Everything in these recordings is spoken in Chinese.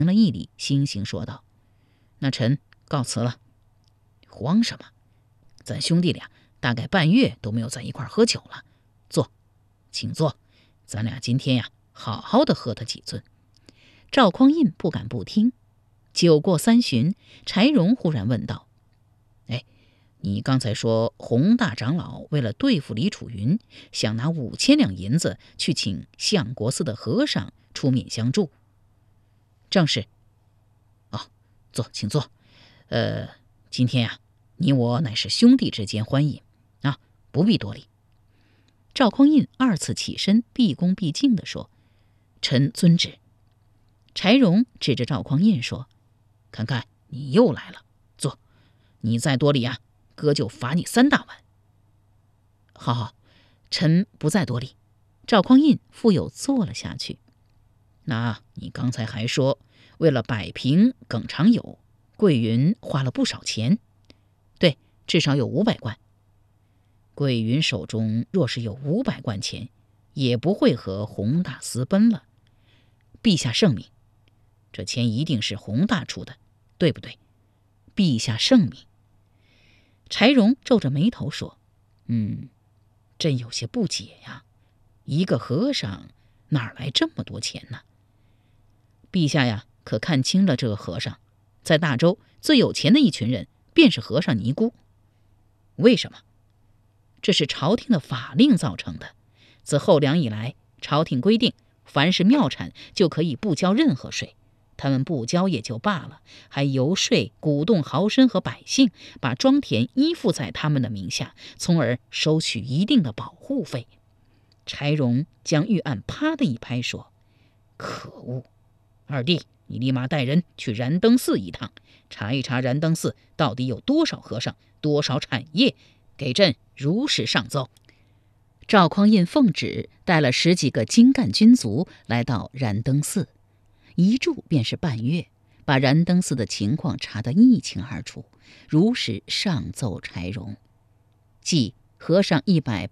了一礼，欣欣说道：“那臣告辞了。”慌什么？咱兄弟俩大概半月都没有在一块喝酒了。坐，请坐，咱俩今天呀，好好的喝他几樽。 赵匡胤不敢不听。酒过3巡，柴荣忽然问道：“ 你刚才说洪大长老为了对付李楚云，想拿5000两银子去请相国寺的和尚出面相助。” 正是。 坐，请坐。今天呀，你我乃是兄弟之间欢饮啊，不必多礼。 赵匡胤2次起身，毕恭毕敬地说：“ 臣遵旨。” 柴荣指着赵匡胤说：“ 看看你又来了，坐。你再多礼啊，哥就罚你3大碗。” 好，臣不再多礼。赵匡胤复又坐了下去。 那你刚才还说，为了摆平耿长友，桂云花了不少钱。 对，至少有500贯。 桂云手中若是有500贯钱，也不会和洪大私奔了。 陛下圣明， 这钱一定是洪大出的，对不对？ 陛下圣明。柴荣皱着眉头说：“ 朕有些不解呀，一个和尚哪来这么多钱呢？” 陛下呀，可看清了这个和尚，在大周最有钱的一群人，便是和尚尼姑。 为什么？ 这是朝廷的法令造成的。自后梁以来，朝廷规定，凡是庙产就可以不交任何税。他们不交也就罢了，还游说鼓动豪绅和百姓把庄田依附在他们的名下，从而收取一定的保护费。柴荣将御案啪的一拍说：“ 可恶！二弟，你立马带人去燃灯寺一趟，查一查燃灯寺到底有多少和尚，多少产业，给朕如实上奏。” 赵匡胤奉旨，带了10几个精干军卒来到燃灯寺，一住便是半月，把燃灯寺的情况查得一清二楚，如实上奏柴荣。即和尚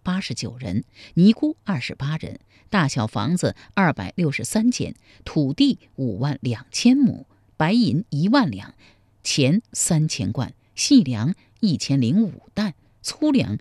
189人，尼姑28人，大小房子263间，土地52000亩，白银1万两，钱3000贯，细粮1005担，粗粮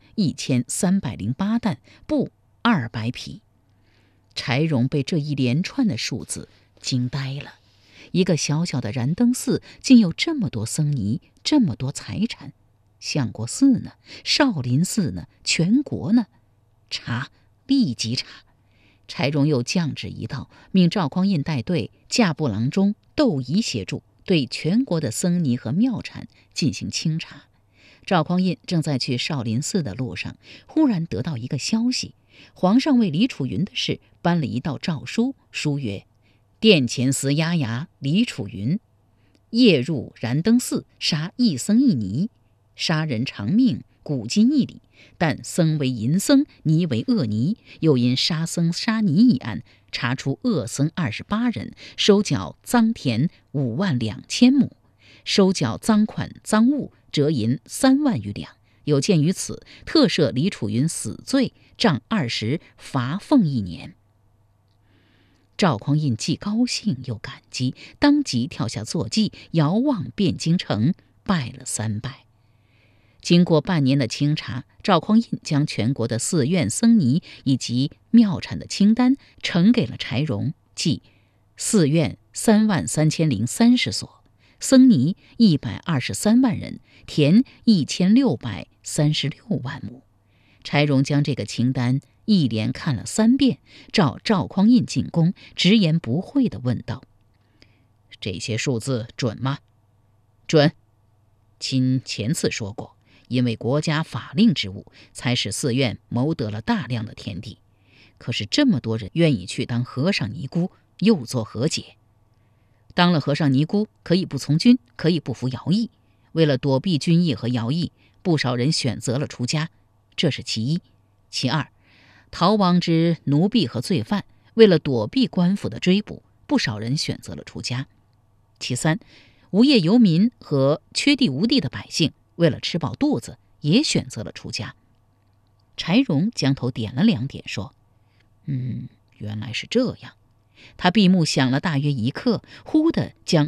1308担，布200匹。柴荣被这一连串的数字惊呆了。一个小小的燃灯寺竟有这么多僧尼，这么多财产。相国寺呢？少林寺呢？全国呢？查，立即查！柴荣又降旨一道，命赵匡胤带队，驾部郎中窦仪协助，对全国的僧尼和庙产进行清查。赵匡胤正在去少林寺的路上，忽然得到一个消息：皇上为李楚云的事颁了一道诏书，书曰：“殿前司押牙李楚云，夜入燃灯寺，杀一僧一尼，杀人偿命，古今一理。但僧为淫僧，尼为恶尼，又因杀僧杀尼一案，查出恶僧28人，收缴赃田52000亩，收缴赃款赃物折银3万余两。有鉴于此，特赦李楚云死罪，杖20，罚俸1年。”赵匡胤既高兴又感激，当即跳下坐骑，遥望汴京城，拜了3拜。经过半年的清查，赵匡胤将全国的寺院僧尼以及庙产的清单呈给了柴荣，即寺院33030所，僧尼123万人，田1636万亩。柴荣将这个清单一连看了3遍，照赵匡胤进宫，直言不讳地问道：“ 这些数字准吗？”“ 准。 亲前次说过，因为国家法令之物，才使寺院谋得了大量的田地。可是这么多人愿意去当和尚尼姑，又作何解？ 当了和尚尼姑，可以不从军，可以不服徭役。为了躲避军役和徭役，不少人选择了出家，这是其一。其二，逃亡之奴婢和罪犯，为了躲避官府的追捕，不少人选择了出家。其三，无业游民和缺地无地的百姓，为了吃饱肚子，也选择了出家。”柴荣将头点了2点，说：“ 原来是这样。 他闭目想了大约1刻，忽地将